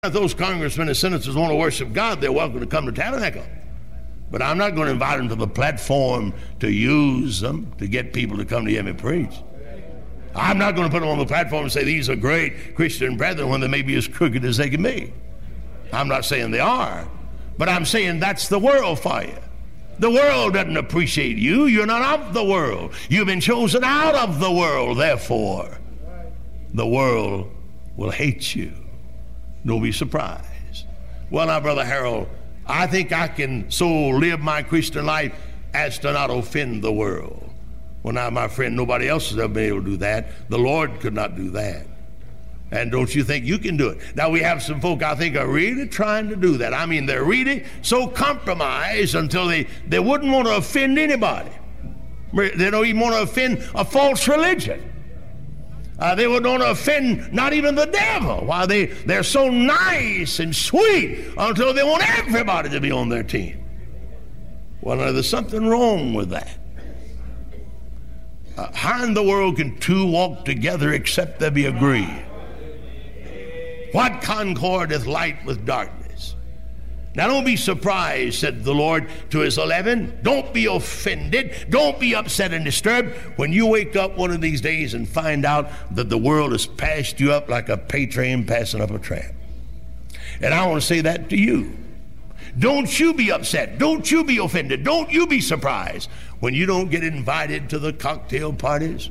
If those congressmen and senators want to worship God, they're welcome to come to Tabernacle. But I'm not going to invite them to the platform to use them to get people to come to hear me preach. I'm not going to put them on the platform and say these are great Christian brethren when they may be as crooked as they can be. I'm not saying they are, but I'm saying that's the world for you. The world doesn't appreciate you. You're not of the world. You've been chosen out of the world. Therefore, the world will hate you. Don't be surprised. Well, now, Brother Harold, I think I can so live my Christian life as to not offend the world. Well, now, my friend, nobody else has ever been able to do that. The Lord could not do that. And don't you think you can do it? Now, we have some folk I think are really trying to do that. I mean, they're really so compromised until they wouldn't want to offend anybody. They don't even want to offend a false religion. They would not offend not even the devil. Why, they're so nice and sweet until they want everybody to be on their team. Well, now, there's something wrong with that. How in the world can two walk together except they be agreed? What concord hath light with darkness? Now, don't be surprised, said the Lord to his 11. Don't be offended. Don't be upset and disturbed when you wake up one of these days and find out that the world has passed you up like a pay train passing up a tramp. And I want to say that to you. Don't you be upset. Don't you be offended. Don't you be surprised when you don't get invited to the cocktail parties.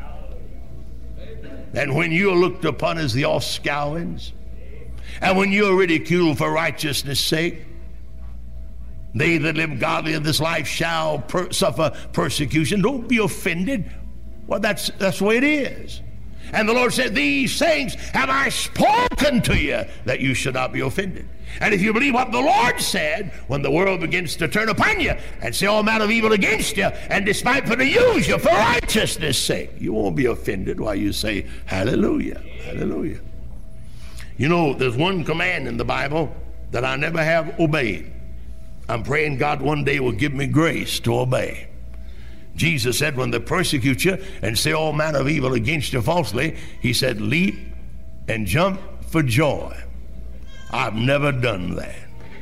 And when you're looked upon as the offscourings, and when you're ridiculed for righteousness' sake. They that live godly in this life shall suffer persecution. Don't be offended. Well, that's the way it is. And the Lord said, these things have I spoken to you, that you should not be offended. And if you believe what the Lord said, when the world begins to turn upon you and say all manner of evil against you and despitefully use you for righteousness' sake, you won't be offended while you say, hallelujah, hallelujah. You know, there's one command in the Bible that I never have obeyed. I'm praying God one day will give me grace to obey. Jesus said, when they persecute you and say all manner of evil against you falsely, he said, leap and jump for joy. I've never done that.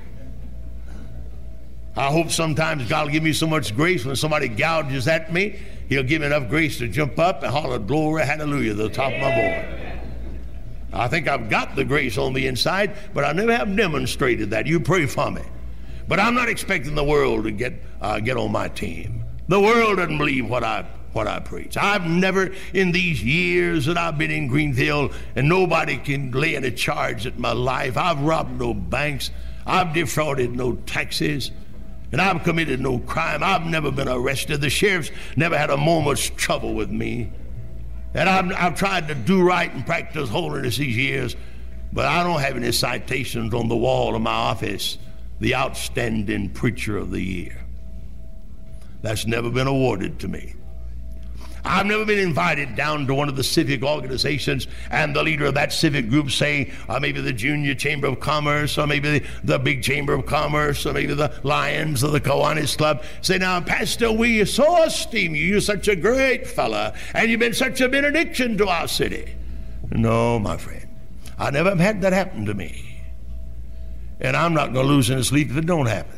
I hope sometimes God will give me so much grace when somebody gouges at me, he'll give me enough grace to jump up and holler glory, hallelujah, to the top of my voice. I think I've got the grace on the inside, but I never have demonstrated that. You pray for me. But I'm not expecting the world to get on my team. The world doesn't believe what I preach. I've never, in these years that I've been in Greenfield, and nobody can lay any charge at my life, I've robbed no banks, I've defrauded no taxes, and I've committed no crime. I've never been arrested. The sheriff's never had a moment's trouble with me. And I've tried to do right and practice holiness these years, but I don't have any citations on the wall of my office, the outstanding preacher of the year. That's never been awarded to me. I've never been invited down to one of the civic organizations and the leader of that civic group say, or maybe the Junior Chamber of Commerce, or maybe the Big Chamber of Commerce, or maybe the Lions or the Kiwanis Club, say, now, Pastor, we so esteem you. You're such a great fella, and you've been such a benediction to our city. No, my friend, I never have had that happen to me. And I'm not going to lose any sleep if it don't happen.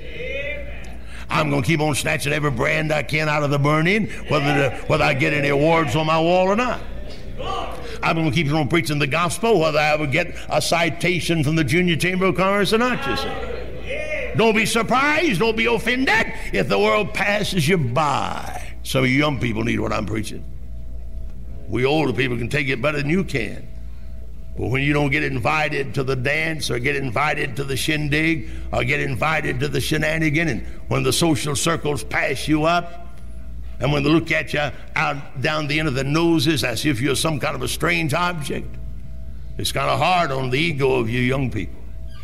I'm going to keep on snatching every brand I can out of the burning, whether I get any awards on my wall or not. I'm going to keep on preaching the gospel, whether I ever get a citation from the Junior Chamber of Commerce or not, you see. Don't be surprised, don't be offended if the world passes you by. Some of you young people need what I'm preaching. We older people can take it better than you can. But when you don't get invited to the dance or get invited to the shindig or get invited to the shenanigan, and when the social circles pass you up and when they look at you out down the end of their noses as if you're some kind of a strange object, it's kind of hard on the ego of you young people.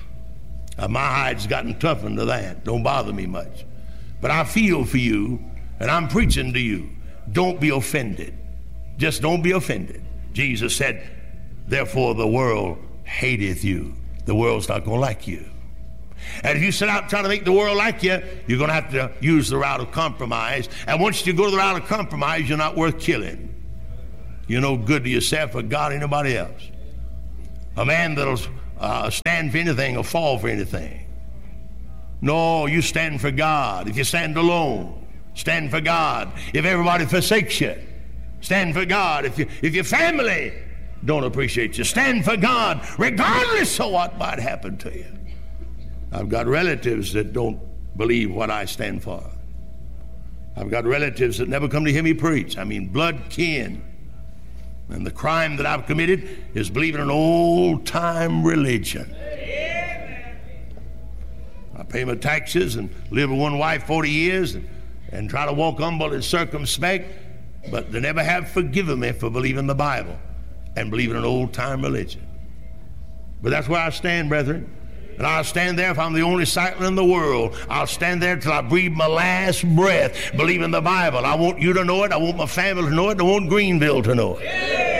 My hide's gotten toughened to that. Don't bother me much. But I feel for you and I'm preaching to you. Don't be offended. Just don't be offended. Jesus said, therefore the world hateth you. The world's not going to like you. And if you sit out trying to make the world like you, you're going to have to use the route of compromise. And once you go to the route of compromise, you're not worth killing. You're no good to yourself or God or anybody else. A man that'll stand for anything or fall for anything. No, you stand for God. If you stand alone, stand for God. If everybody forsakes you, stand for God. If your family don't appreciate you, stand for God, regardless of what might happen to you. I've got relatives that don't believe what I stand for. I've got relatives that never come to hear me preach. I mean, blood kin. And the crime that I've committed is believing in old-time religion. I pay my taxes and live with one wife 40 years and try to walk humble and circumspect, but they never have forgiven me for believing the Bible and believing in old-time religion. But that's where I stand, brethren. And I'll stand there if I'm the only cyclist in the world. I'll stand there till I breathe my last breath, believing the Bible. I want you to know it. I want my family to know it. I want Greenville to know it.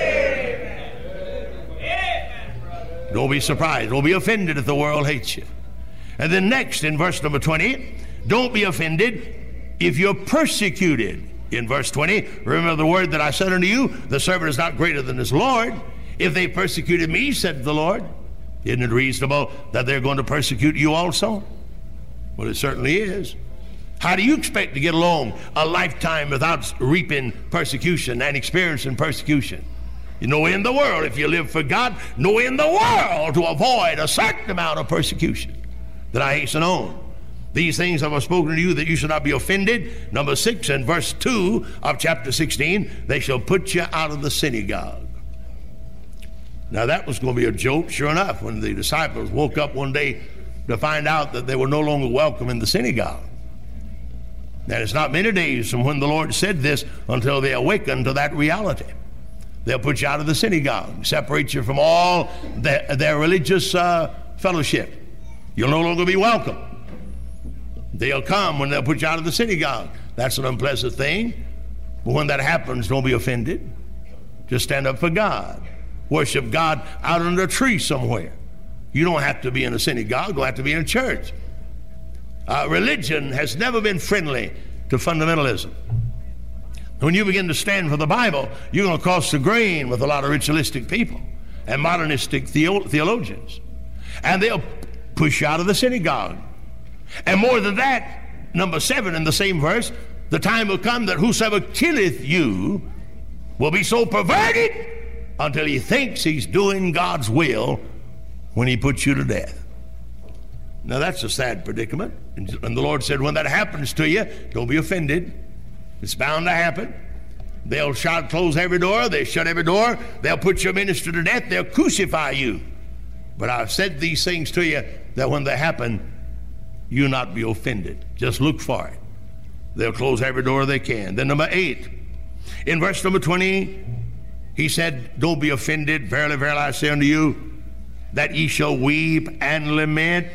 Amen. Don't be surprised. Don't be offended if the world hates you. And then next in verse number 20, don't be offended if you're persecuted. In verse 20, remember the word that I said unto you, the servant is not greater than his Lord. If they persecuted me, said the Lord, isn't it reasonable that they're going to persecute you also? Well, it certainly is. How do you expect to get along a lifetime without reaping persecution and experiencing persecution? You know, in the world, if you live for God, know in the world to avoid a certain amount of persecution that I hasten on. These things have I spoken to you that you should not be offended. Number 6 and verse 2 of chapter 16, they shall put you out of the synagogue. Now that was going to be a joke, sure enough, when the disciples woke up one day to find out that they were no longer welcome in the synagogue. And it's not many days from when the Lord said this until they awaken to that reality. They'll put you out of the synagogue, separate you from all their religious fellowship. You'll no longer be welcome. They'll come when they'll put you out of the synagogue. That's an unpleasant thing. But when that happens, don't be offended. Just stand up for God. Worship God out under a tree somewhere. You don't have to be in a synagogue. You don't have to be in a church. Religion has never been friendly to fundamentalism. When you begin to stand for the Bible, you're going to cross the grain with a lot of ritualistic people and modernistic theologians. And they'll push you out of the synagogue. And more than that, number 7 in the same verse, the time will come that whosoever killeth you will be so perverted until he thinks he's doing God's will when he puts you to death. Now that's a sad predicament. And the Lord said, when that happens to you, don't be offended. It's bound to happen. They'll close every door. They shut every door. They'll put your ministry to death. They'll crucify you. But I've said these things to you that when they happen, you not be offended. Just look for it. They'll close every door they can. Then number 8, in verse number 20, he said, don't be offended. Verily, verily, I say unto you, that ye shall weep and lament,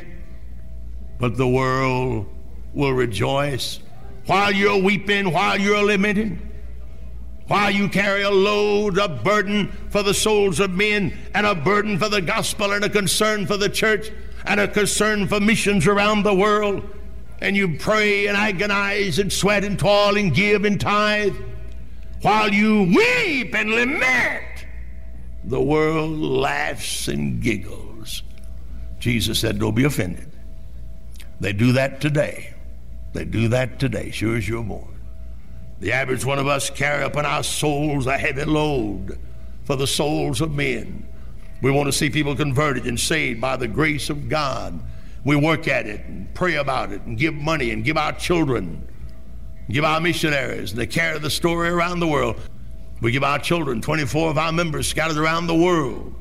but the world will rejoice. While you're weeping, while you're lamenting, while you carry a load, a burden for the souls of men, and a burden for the gospel, and a concern for the church, and a concern for missions around the world, and you pray and agonize and sweat and toil and give and tithe, while you weep and lament, the world laughs and giggles. Jesus said, don't be offended. They do that today. They do that today, sure as you're born. The average one of us carry upon our souls a heavy load for the souls of men. We want to see people converted and saved by the grace of God. We work at it and pray about it and give money and give our children, give our missionaries, and they carry the story around the world. We give our children, 24 of our members scattered around the world.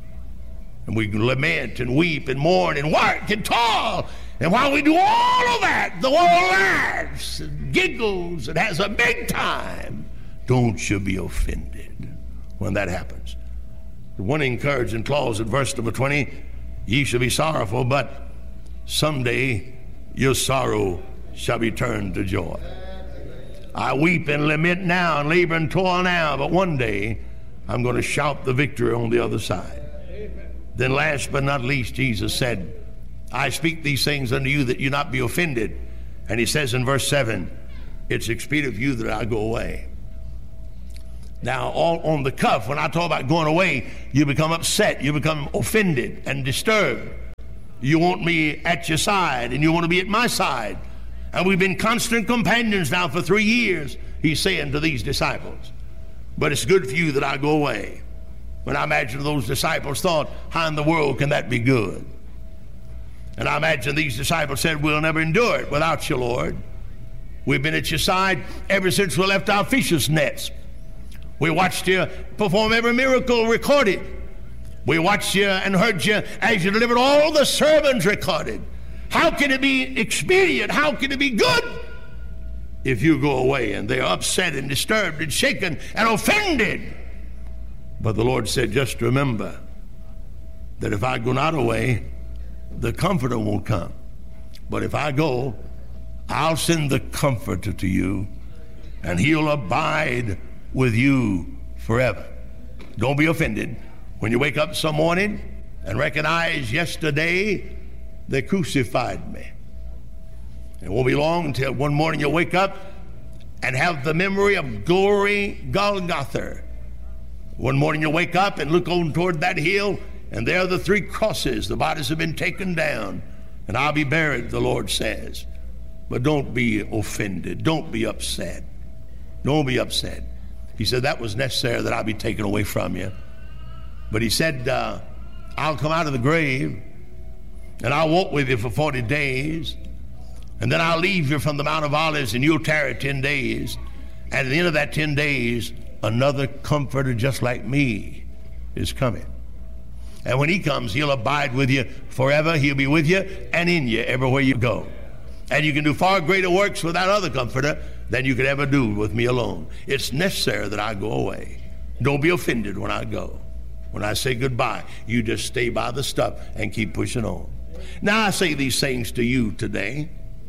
And we lament and weep and mourn and work and toil. And while we do all of that, the world laughs and giggles and has a big time. Don't you be offended when that happens. The one encouraging clause in verse number 20, ye shall be sorrowful, but someday your sorrow shall be turned to joy. I weep and lament now and labor and toil now, but one day I'm going to shout the victory on the other side. Then last but not least, Jesus said, I speak these things unto you that you not be offended. And he says in verse 7, it's expedient of you that I go away. Now, all on the cuff, when I talk about going away, you become upset, you become offended and disturbed. You want me at your side, and you want to be at my side. And we've been constant companions now for 3 years, he's saying to these disciples. But it's good for you that I go away. When I imagine those disciples thought, how in the world can that be good? And I imagine these disciples said, we'll never endure it without you, Lord. We've been at your side ever since we left our fish's nets. We watched you perform every miracle recorded. We watched you and heard you as you delivered all the sermons recorded. How can it be expedient? How can it be good if you go away? And they're upset and disturbed and shaken and offended. But the Lord said, just remember that if I go not away, the Comforter won't come. But if I go, I'll send the Comforter to you, and he'll abide with you forever. Don't be offended when you wake up some morning and recognize yesterday they crucified me. It won't be long until one morning you'll wake up and have the memory of glory Golgotha. One morning you'll wake up and look on toward that hill, and there are the 3 crosses. The bodies have been taken down, and I'll be buried, the Lord says. But don't be offended. Don't be upset. Don't be upset. He said that was necessary that I be taken away from you. But he said, I'll come out of the grave, and I'll walk with you for 40 days, and then I'll leave you from the Mount of Olives, and you'll tarry 10 days. And at the end of that 10 days, another Comforter just like me is coming. And when he comes, he'll abide with you forever. He'll be with you and in you everywhere you go. And you can do far greater works with that other Comforter than you could ever do with me alone. It's necessary that I go away. Don't be offended when I go. When I say goodbye, you just stay by the stuff and keep pushing on. Now I say these things to you today.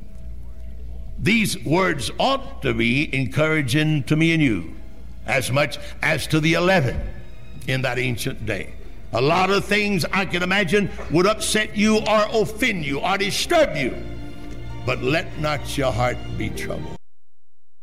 These words ought to be encouraging to me and you as much as to the 11 in that ancient day. A lot of things I can imagine would upset you or offend you or disturb you. But let not your heart be troubled.